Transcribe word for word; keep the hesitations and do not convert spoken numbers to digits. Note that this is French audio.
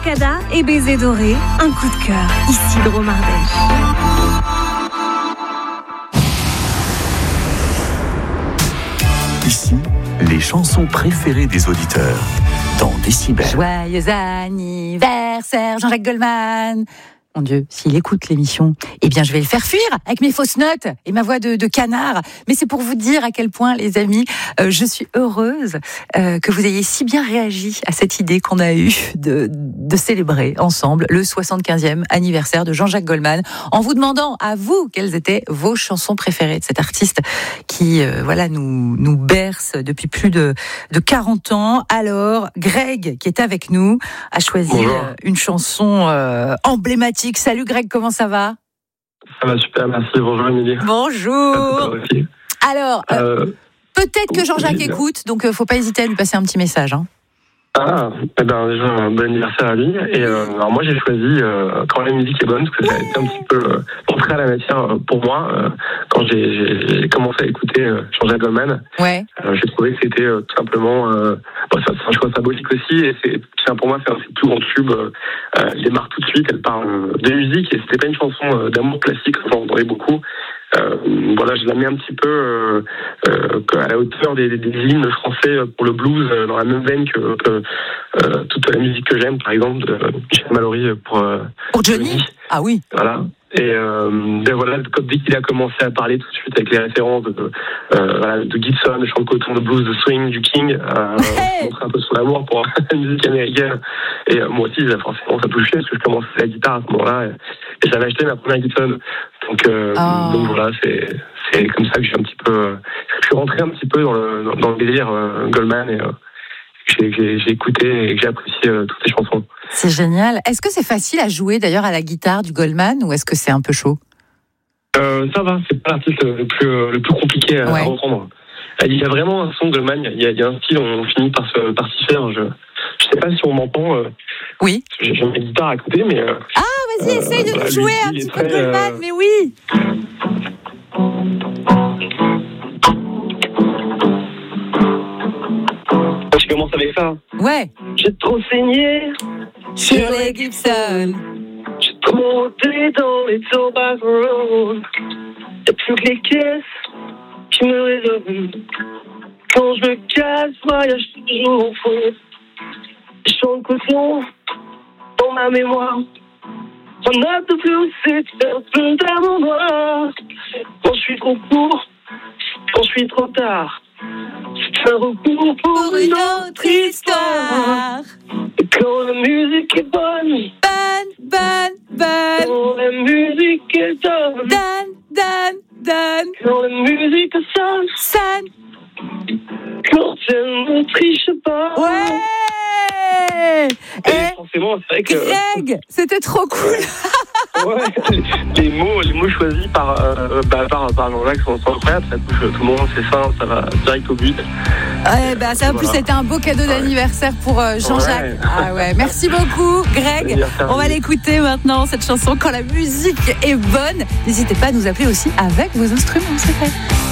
Lacada et Baiser doré, un coup de cœur, Isidro Mardèche. Ici, les chansons préférées des auditeurs dans Décibel. Joyeux anniversaire, Jean-Jacques Goldman. Mon Dieu, s'il écoute l'émission, eh bien je vais le faire fuir avec mes fausses notes et ma voix de, de canard. Mais c'est pour vous dire à quel point, les amis, euh, je suis heureuse euh, que vous ayez si bien réagi à cette idée qu'on a eue de, de célébrer ensemble le soixante-quinzième anniversaire de Jean-Jacques Goldman, en vous demandant à vous quelles étaient vos chansons préférées de cet artiste qui euh, voilà nous, nous berce depuis plus de, de quarante ans. Alors, Greg, qui est avec nous, a choisi euh, une chanson euh, emblématique. Salut Greg, comment ça va ? Ça va super, merci. Bonjour Émilie. Bonjour. Alors, euh, euh, peut-être que Jean-Jacques écoute, donc il euh, ne faut pas hésiter à lui passer un petit message. Hein. Ah, eh ben déjà un bon anniversaire à lui. Et euh, alors moi j'ai choisi euh, Quand la musique est bonne, parce que ça a été un petit peu euh, entré à la matière pour moi euh, quand j'ai, j'ai, j'ai commencé à écouter euh, Jean-Jacques Goldman. Ouais. Euh, j'ai trouvé que c'était euh, tout simplement euh, bon, ça, c'est un choix symbolique aussi, et c'est tiens, pour moi c'est un de ses plus grands tubes. Euh, il démarre tout de suite, elle parle de musique, et c'était pas une chanson euh, d'amour classique, j'en entendais beaucoup. Euh, voilà, je la mets un petit peu euh, euh, à la hauteur des, des, des hymnes français pour le blues, euh, dans la même veine que, que euh, toute la musique que j'aime, par exemple de Michel Mallory pour euh, pour Johnny. Johnny. Ah oui. Voilà. Et euh, ben voilà, dès qu'il a commencé à parler tout de suite avec les références de, euh, voilà, de Gibson, de chant de coton, de blues, de swing, du King, euh, hey montrer un peu son amour pour la musique américaine. Et euh, moi aussi, forcément, ça touchait parce que je commençais la guitare à ce moment-là, et, et j'avais acheté ma première Gibson. Donc, euh, oh. donc voilà, c'est c'est comme ça que je suis un petit peu, euh, je suis rentré un petit peu dans le dans, dans le délire euh, Goldman, et euh, j'ai, j'ai, j'ai écouté et j'ai apprécié euh, toutes ces chansons. C'est génial. Est-ce que c'est facile à jouer d'ailleurs à la guitare du Goldman, ou est-ce que c'est un peu chaud ? euh, Ça va, c'est pas l'artiste le plus le plus compliqué à, ouais. à reprendre. Il y a vraiment un son de Goldman, il y a, il y a un style, on finit par se par s'y faire. Je je sais pas si on m'entend. Euh, oui. J'ai, j'ai ma guitare à côté, mais. Euh, ah, vas-y, euh, essaye de nous bah, jouer un petit peu de Goldman, euh... mais oui. Je commence avec ça. Ouais. J'ai trop saigné sur les Gibson. J'ai trop monté dans les Tobacco Road. Y'a plus que les caisses qui me résonnent. Quand je me casse, voyage toujours au fond. Je chante coton dans ma mémoire. On a de plus, c'est un peu d'amour noir. Quand je suis trop court, quand je suis trop tard. C'est un recours pour, pour une autre histoire. Et quand la musique est bonne, bonne, bonne, bonne. Quand la musique est bonne, donne, donne, donne. Quand la musique sonne, sonne. Quand elle ne triche pas. Ouais. Et, Et forcément, c'est vrai que Greg, c'était trop cool. Ouais, les mots, les mots choisis par euh, bah, par, par Jean-Jacques sont, sont incroyables. Ça touche tout le monde, c'est simple, ça va direct au but. Ouais, bah ça en plus voilà. C'était un beau cadeau d'anniversaire pour euh, Jean-Jacques. Ouais. Ah ouais, merci beaucoup, Greg. On va l'écouter maintenant cette chanson Quand la musique est bonne. N'hésitez pas à nous appeler aussi avec vos instruments, c'est vrai.